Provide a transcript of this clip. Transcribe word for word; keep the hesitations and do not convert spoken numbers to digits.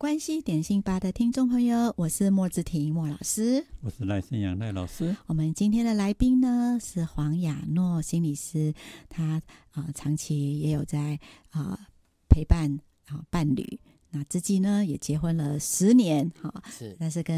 关系点心吧的听众朋友，我是莫志婷莫老师， 我是赖声阳赖老师。 我们今天的来宾呢是黄雅诺心理师，他、呃、长期也有在、呃、陪伴、呃、伴侣，那自己呢也结婚了十年、呃、但是跟